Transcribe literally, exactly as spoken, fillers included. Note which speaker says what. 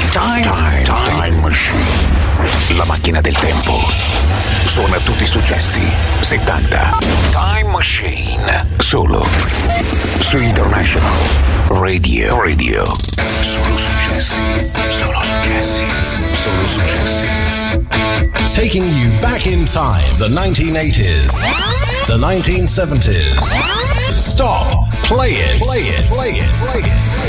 Speaker 1: Time, time, time Machine. La macchina del tempo. Suona tutti i successi settanta. Time Machine. Solo su International Radio. Radio. Solo successi. Solo successi. Solo successi.
Speaker 2: Taking you back in time, the nineteen eighties, the nineteen seventies. Stop. Play it. Play it. Play it. Play it.